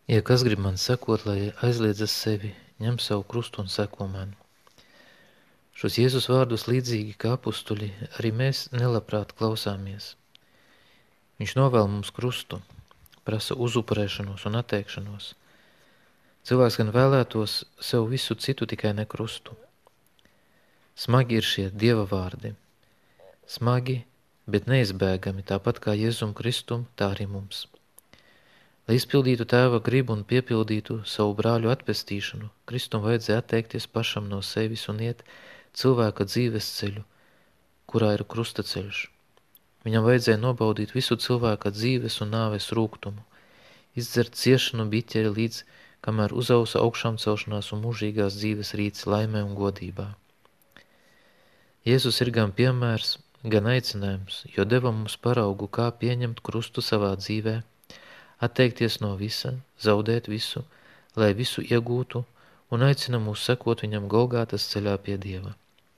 Ja kas grib man sekot, lai aizliedzas sevi, ņem savu krustu un seko man. Šos Jēzus vārdus līdzīgi kā apustuļi arī mēs nelabprāt klausāmies. Viņš novēl mums krustu, prasa uzupurēšanos un atteikšanos. Cilvēks gan vēlētos sev visu citu, tikai ne krustu. Smagi ir šie Dieva vārdi. Smagi, bet neizbēgami, tāpat kā Jēzum Kristum, tā arī mums. Lai izpildītu Tēva gribu un piepildītu savu brāļu atpestīšanu, Kristum vajadzēja atteikties pašam no sevis un iet cilvēka dzīves ceļu, kurā ir krusta ceļš. Viņam vajadzēja nobaudīt visu cilvēka dzīves un nāves rūgtumu, izdzert ciešanu biķeri līdz, kamēr uzausa augšām celšanās un mūžīgās dzīves rīts laimē un godībā. Jēzus ir gan piemērs, gan aicinājums, jo deva mums paraugu, kā pieņemt krustu savā dzīvē, atteikties no visa, zaudēt visu, lai visu iegūtu, un aicina mūs sekot viņam Golgātas ceļā pie Dieva.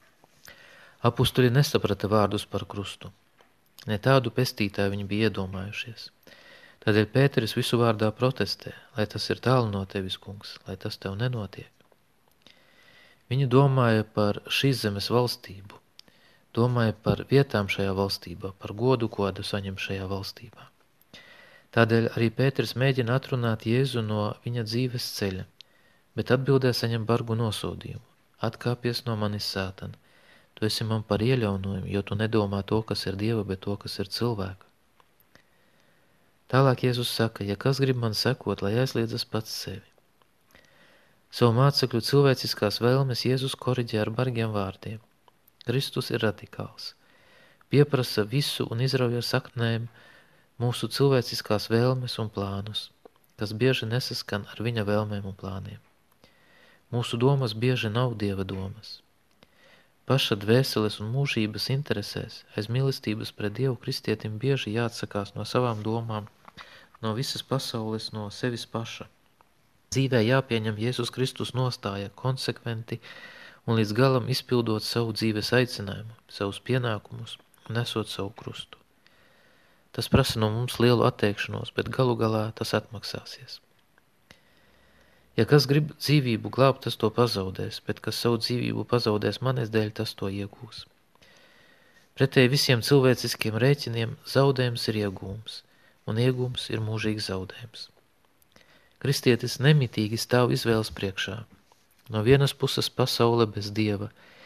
Apustuļi nesaprata vārdus par krustu. Ne tādu pestītāju viņi bija iedomājušies. Tādēļ Pēteris visu vārdā protestē, lai tas ir tālu no tevis, kungs, lai tas tev nenotiek. Viņi domāja par šīs zemes valstību, domāja par vietām šajā valstībā, par godu, ko saņem šajā valstībā. Tādēļ arī Pēters mēģina atrunāt Jēzu no viņa dzīves ceļa, bet atbildē saņem bargu nosodījumu. Atkāpies no manis, Sātan, tu esi man par ieļaunojumu, jo tu nedomā to, kas ir Dieva, bet to, kas ir cilvēka. Tālāk Jēzus saka, ja kas grib man sekot, lai aizliedzas pats sevi. Savu mācekļu cilvēciskās vēlmes Jēzus koriģē ar bargiem vārdiem. Kristus ir radikāls, pieprasa visu un izrauj ar saknēm mūsu cilvēciskās vēlmes un plānus, kas bieži nesaskan ar viņa vēlmēm un plāniem. Mūsu domas bieži nav Dieva domas. Paša dvēseles un mūžības interesēs aiz mīlestības pret Dievu kristietim bieži jāatsakās no savām domām, no visas pasaules, no sevis paša. Dzīvē jāpieņem Jēzus Kristus nostāja konsekventi un līdz galam izpildot savu dzīves aicinājumu, savus pienākumus un nesot savu krustu. Tas prasa no mums lielu atteikšanos, bet galu galā tas atmaksāsies. Ja kas grib dzīvību glābt, tas to pazaudēs, bet kas savu dzīvību pazaudēs manis dēļ, tas to iegūs. Pretēji visiem cilvēciskiem rēķiniem zaudējums ir iegūms, un iegūms ir mūžīgs zaudējums. Kristietis nemitīgi stāv izvēles priekšā. No vienas puses pasaule bez Dieva,